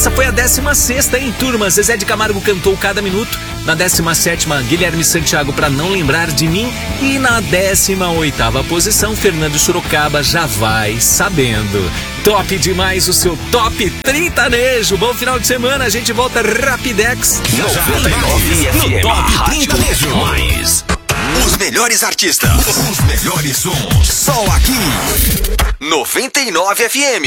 Essa foi a 16ª, hein, turma? Zezé de Camargo cantou Cada Minuto. Na 17ª, Guilherme Santiago, Pra Não Lembrar de Mim. E na 18ª posição, Fernando Sorocaba, Já Vai Sabendo. Top demais o seu Top 30 Nejo. Bom final de semana, a gente volta rapidex. 99 FM, Top 30 Nejo. Os melhores artistas, os melhores sons, só aqui. 99 FM.